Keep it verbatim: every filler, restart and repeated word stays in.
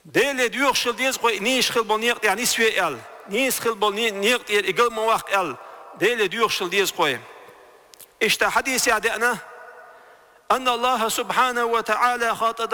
دل ديوخ شل ديز قوي نيش خل بنيق يعني سوي ال نيس خل بنيق نيق إيجال مواق ال دل ديوخ شل ديز قوي إشتا حديث يعدأنا أن الله سبحانه وتعالى خاطب